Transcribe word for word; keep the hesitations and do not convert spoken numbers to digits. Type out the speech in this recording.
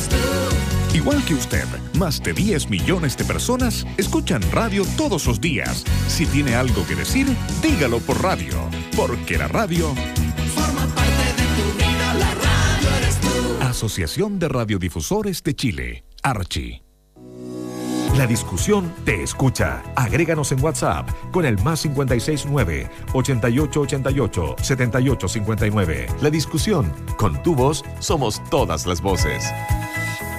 eres tú. Igual que usted, más de diez millones de personas escuchan radio todos los días. Si tiene algo que decir, dígalo por radio, porque la radio forma parte de tu vida, la radio eres tú. Asociación de Radiodifusores de Chile, Archi. La discusión te escucha. Agréganos en WhatsApp con el más cinco seis nueve, ochenta y ocho ochenta y ocho, setenta y ocho cincuenta y nueve. La discusión, con tu voz, somos todas las voces.